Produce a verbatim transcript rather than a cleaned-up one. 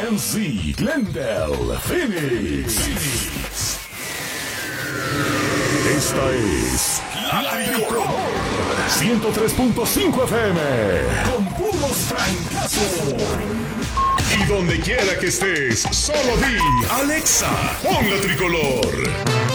M C, Glendale, Phoenix. Phoenix. Esta es La Tricolor ciento tres punto cinco F M con puros francazos. Y donde quiera que estés, solo di Alexa, pon La Tricolor.